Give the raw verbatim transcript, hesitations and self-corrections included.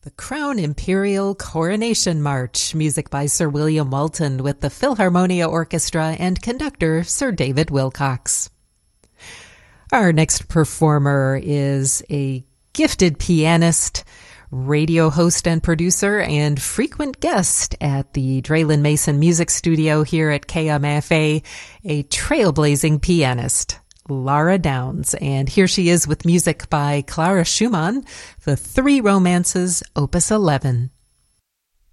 The Crown Imperial Coronation March, music by Sir William Walton with the Philharmonia Orchestra and conductor Sir David Wilcox. Our next performer is a gifted pianist, radio host and producer, and frequent guest at the Draylen Mason Music Studio here at K M F A, a trailblazing pianist, Laura Downs, and here she is with music by Clara Schumann, The Three Romances, Opus eleven.